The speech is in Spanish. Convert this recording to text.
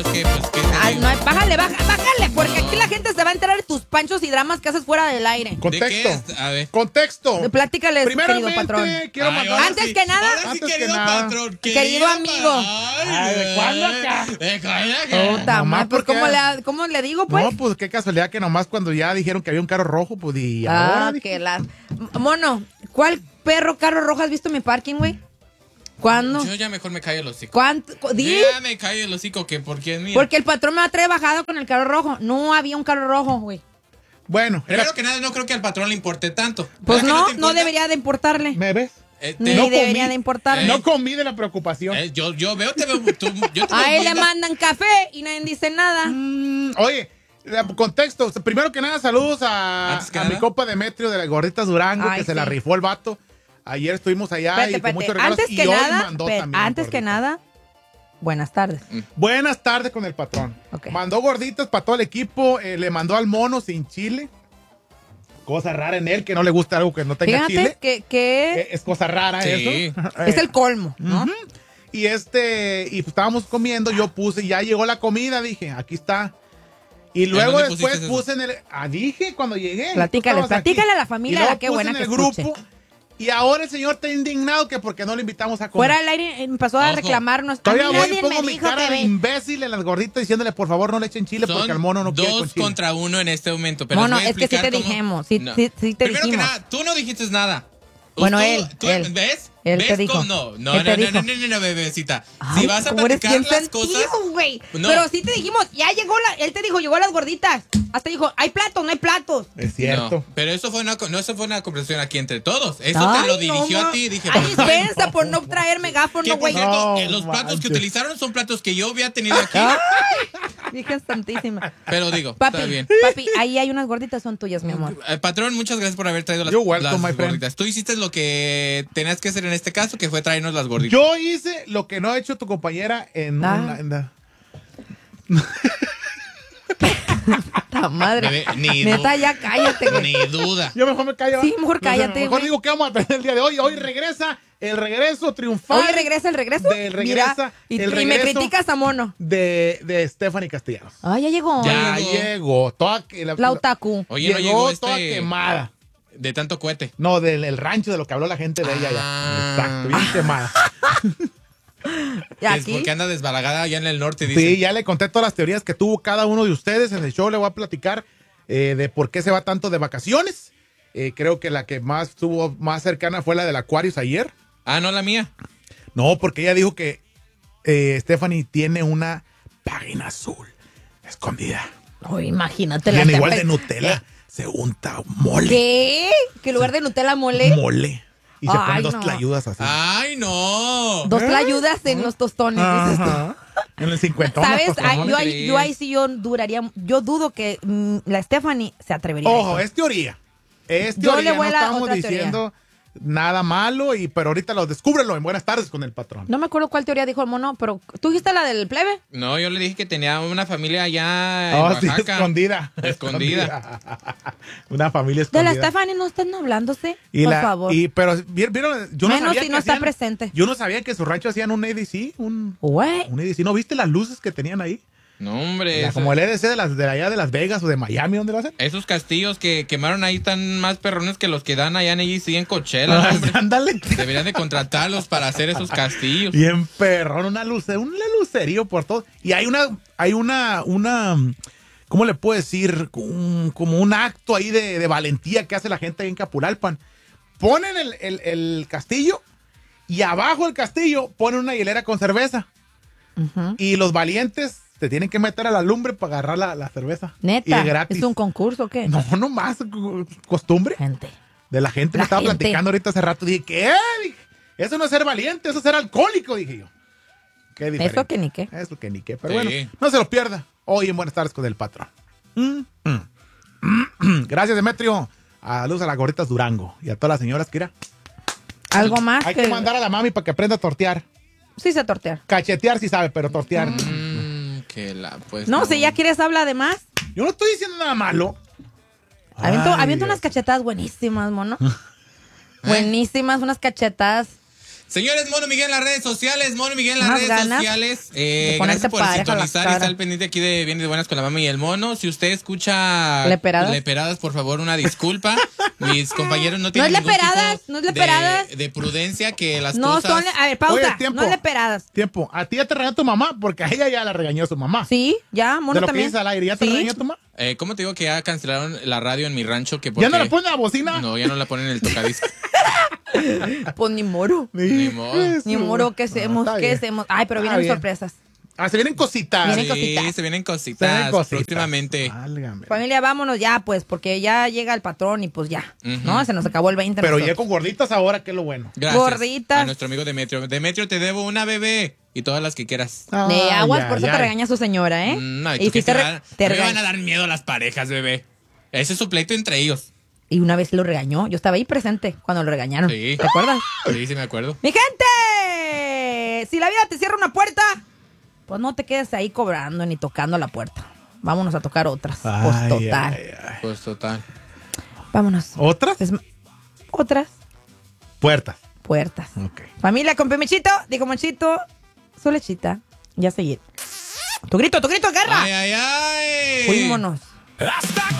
es que, pues, que... Ay, no, bájale, porque aquí la gente se va a enterar de tus panchos y dramas que haces fuera del aire. Contexto. A ver. Contexto. Platícales, querido Primeramente, patrón. quiero mandar... Antes que nada... Ahora sí, Antes que querido nada. patrón. Querido amigo. Ay, ¿de cuándo acá? ¿De cuándo acá? Puta nomás madre, pues, porque- ¿cómo le digo, pues? No, pues qué casualidad que nomás cuando ya dijeron que había un carro rojo, pues y ahora... dije, Que la... Mono, ¿cuál carro rojo has visto en mi parking, güey? ¿Cuándo? Yo ya mejor me callo el hocico. ¿Cuánto? Di. Ya me callo el hocico, que porque es mío. Porque el patrón me va a traer bajado con el carro rojo. No había un carro rojo, güey. Bueno, era... Primero que nada, no creo que al patrón le importe tanto. Pues ¿Verdad que no, te no importa? debería de importarle. ¿Me ves? Ni no debería comí. de importarle. No comí de la preocupación. Yo veo, te veo. Yo te A veo él le muy- mandan café y nadie dice nada. Oye, contexto. Primero que nada, saludos Antes que a nada. mi compa Demetrio de las Gorditas Durango, Ay, que se sí. la rifó el vato. Ayer estuvimos allá y con muchos regalos. Antes y que hoy nada, mandó también antes que gorditas. nada, buenas tardes. Buenas tardes con el patrón. Ok. Mandó gorditas para todo el equipo. Le mandó al mono sin chile. Cosa rara en él, que no le gusta algo que no tenga Fíjate chile. que Es cosa rara Sí. eso. es el colmo, ¿no? Ujú. Y pues estábamos comiendo, yo puse, ya llegó la comida, dije, aquí está. Y luego dónde después pusiste eso? puse en el... dije cuando llegué. Platícale tú estabas aquí. a la familia, Y luego la qué puse buena en que el escuche. grupo. Y ahora el señor está indignado que porque no le invitamos a comer. Fuera del aire empezó a Ojo. reclamarnos. Todavía A mí voy y nadie pongo me mi dijo cara que de ven. imbécil en las gorditas diciéndole, por favor, no le echen chile porque al mono no quiere con dos chile. contra uno en este momento. Pero Mono, les voy a es que sí explicar te cómo- dijimos, sí te Primero dijimos. que nada, tú no dijiste nada. Bueno, Tú, él. ¿ves? Él ¿Ves te dijo. cómo? No, Él te dijo. no, bebecita. Ay, Si vas a ¿cómo eres platicar bien las sentido, cosas... güey? No. Pero sí te dijimos, ya llegó él te dijo, llegó las gorditas. Hasta dijo, hay platos, no hay platos. Es cierto. No, pero eso fue una conversación aquí entre todos. Eso Ay, te lo no, dirigió ma. a ti. Dije, Ay, "Ay, dispensa no". por no traer Que megáfono, por güey. cierto, No, los platos manches. que utilizaron son platos que yo había tenido aquí. Virgen santísima. Pero digo, Papi, está bien. papi, ahí hay unas gorditas, son tuyas, mi amor. Patrón, muchas gracias por haber traído las, You're welcome, las my friend. gorditas. Tú hiciste lo que tenías que hacer en este caso, que fue traernos las gorditas. Yo hice lo que no ha hecho tu compañera en Ah. La madre. Bebé, ni Neta, du- ya cállate, güey. Ni duda. Yo mejor me callo. Sí, mejor cállate, Mejor güey. digo que vamos a tener el día de hoy. Hoy regresa el regreso triunfal. Hoy regresa el regreso. Regresa Mira, el y me regreso criticas a mono. de Stephanie Castellanos. Ah, ya llegó. Ya. Ya llegó. Toda, La otaku. Oye, no llegó llegó toda quemada. de tanto cohete. No, del rancho de lo que habló la gente de ella ya. Ah. Exacto, bien quemada. Y Es aquí. porque anda desbalagada allá en el norte, dice. Sí, ya le conté todas las teorías que tuvo cada uno de ustedes. En el show le voy a platicar de por qué se va tanto de vacaciones. Creo que la que más estuvo más cercana fue la del Aquarius ayer. Ah, no, la mía. No, porque ella dijo que Stephanie tiene una página azul escondida. Oh, imagínate Tiene la igual de tepe- Nutella. Se unta mole. ¿Qué? ¿Que en lugar de Nutella mole? Mole. Y se ponen Ay, dos no. tlayudas así. ¡Ay, no! Dos tlayudas en los tostones, dices tú. Ajá. En el 50. ¿Sabes? Ay, ¿cómo crees? yo ahí sí yo dudo que la Stephanie se atrevería a Ojo, eso. es teoría. Es Yo teoría. le voy a no la estamos otra diciendo nada malo, pero ahorita lo descúbrelo en Buenas tardes con el patrón. No me acuerdo cuál teoría dijo el mono, pero ¿tú dijiste la del plebe? No, yo le dije que tenía una familia allá en Oh, sí, Oaxaca. escondida. Escondida. Una familia De escondida. la Stephanie no están hablándose, Y por la- favor. pero vieron, yo no Menos sabía si que no está hacían- presente. Yo no sabía que en su rancho hacían un EDC, Güey. un EDC. ¿No viste las luces que tenían ahí? No, hombre. Como el EDC de allá de Las Vegas o de Miami, ¿dónde lo hacen? Esos castillos que quemaron ahí están más perrones que los que dan allá en AGC en Coachella, Ah, hombre. ándale. Deberían de contratarlos para hacer esos castillos. Bien perrón, un lucerío por todo. Y hay una, ¿cómo le puedo decir? Como un acto ahí de valentía que hace la gente ahí en Capulalpan. Ponen el castillo y abajo del castillo ponen una hielera con cerveza. Ujú. Y los valientes te tienen que meter a la lumbre para agarrar la cerveza. Neta, Y de gratis. ¿es un concurso o qué? No, no más costumbre Gente. de la gente. La Me estaba gente. platicando ahorita hace rato. Dije, ¿qué? Dije, eso no es ser valiente, eso es ser alcohólico, dije yo. Qué diferente. Eso que ni qué. Eso que ni qué. Pero Sí. bueno, no se lo pierda. Hoy en Buenas tardes con el patrón. Gracias, Demetrio. A luz a las gorritas Durango. Y a todas las señoras que irá. Algo más Hay que mandar a la mami para que aprenda a tortear. Sí sé tortear. Cachetear sí sabe, pero tortear. Pues No, si ya quieres habla de más. Yo no estoy diciendo nada malo. Aviento Ay, unas Dios. cachetadas buenísimas, mono. Buenísimas, unas cachetadas. Señores, Mono Miguel en las redes sociales, Mono Miguel en las Unas redes ganas sociales. de ponerte Gracias por pareja sintonizar la y cara. estar pendiente aquí de Bien y de Buenas con la Mami y el Mono. Si usted escucha Leperadas, por favor, una disculpa. Mis compañeros no No tienen es ningún leperadas, tipo no es leperadas. de prudencia que las No cosas... son, a ver, pausa, Oye, tiempo. no leperadas. Tiempo. A ti ya te regañó tu mamá, porque a ella ya la regañó su mamá. Sí, ya, De Mono lo que también. dices al aire, ¿ya te Sí. regañó tu mamá? ¿Cómo te digo que ya cancelaron la radio en mi rancho? Que ¿Ya no porque- le ponen la bocina? No, ya no la ponen en el tocadisco. Pues ni moro. Ni modo. Ni moro, ¿qué hacemos? está ¿Qué bien. hacemos? Ay, pero Está vienen bien. sorpresas. Ah, se vienen cositas. Vienen Sí, cositas. se vienen Se cositas, vienen cositas. próximamente. Válgame. Familia, vámonos ya, pues, porque ya llega el patrón y pues ya, Ujú. ¿no? Se nos acabó el 20. Pero ya nosotros. con gorditas ahora, que es lo bueno. Gracias Gorditas. a nuestro amigo Demetrio. Demetrio, te debo una bebé y todas las que quieras. De Ay, aguas, ay, por eso te ay. regaña su señora, ¿eh? No, ¿y y tú qué si te, te van, te a mí me van a regaña. dar miedo las parejas, bebé. Ese es su pleito entre ellos. Y una vez lo regañó. Yo estaba ahí presente cuando lo regañaron. Sí. ¿Te acuerdas? Sí, sí me acuerdo. ¡Mi gente! Si la vida te cierra una puerta, pues no te quedes ahí cobrando ni tocando la puerta. Vámonos a tocar otras. Pues Ay, total. ay, ay. Pues total. Vámonos. ¿Otras? Otras Puertas. puertas. Ok. Familia con Pemichito, dijo Monchito, su lechita. Ya seguir. Tu grito, guerra. ¡Ay, ay, ay! Fuímonos. Hasta